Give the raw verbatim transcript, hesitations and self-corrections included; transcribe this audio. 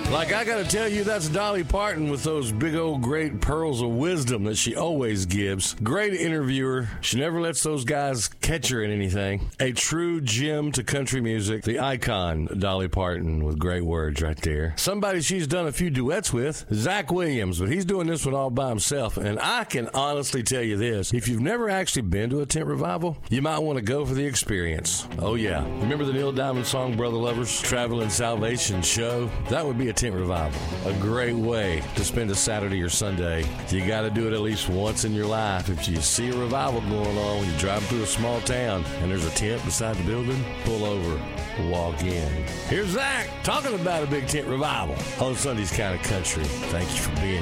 Like, I gotta tell you, that's Dolly Parton with those big old great pearls of wisdom that she always gives. Great interviewer. She never lets those guys catch her in anything. A true gem to country music. The icon, Dolly Parton, with great words right there. Somebody she's done a few duets with, Zach Williams, but he's doing this one all by himself. And I can honestly tell you this. If you've never actually been to a tent revival, you might want to go for the experience. Oh, yeah. Remember the Neil Diamond song, Brother Lovers? Traveling Salvation Show? That would be a tent revival. A great way to spend a Saturday or Sunday. You got to do it at least once in your life. If you see a revival going on when you drive through a small town and there's a tent beside the building, pull over, walk in. Here's Zach talking about a big tent revival on Sunday's Kind of Country. Thank you for being